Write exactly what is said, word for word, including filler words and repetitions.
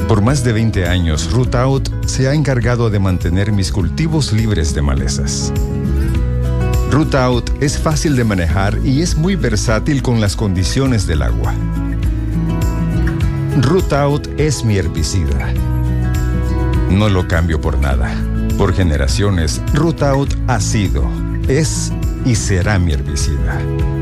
Por más de veinte años, Rootout se ha encargado de mantener mis cultivos libres de malezas. Rootout es fácil de manejar y es muy versátil con las condiciones del agua. Rootout es mi herbicida. No lo cambio por nada. Por generaciones, Rootout ha sido, es y será mi herbicida.